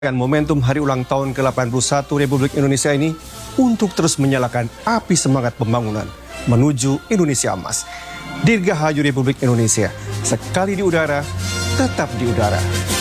Dengan momentum hari ulang tahun ke-81 Republik Indonesia ini untuk terus menyalakan api semangat pembangunan menuju Indonesia Emas. Dirgahayu Republik Indonesia, sekali di udara, tetap di udara.